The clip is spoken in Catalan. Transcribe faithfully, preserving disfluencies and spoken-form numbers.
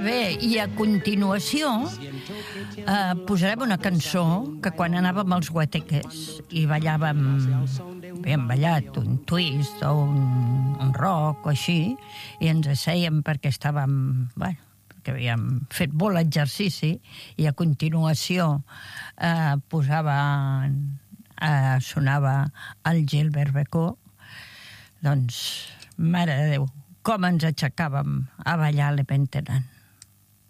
bé, i a continuació eh, posarem una cançó que quan anàvem als guateques i ballàvem, havíem ballat un twist o un, un rock o així, i ens assèiem perquè estàvem, bueno, que havíem fet molt exercici, i a continuació eh, posava, eh, sonava el Gilbert Becó, doncs, mare de Déu, com ens aixecàvem a ballar l'Eventenant.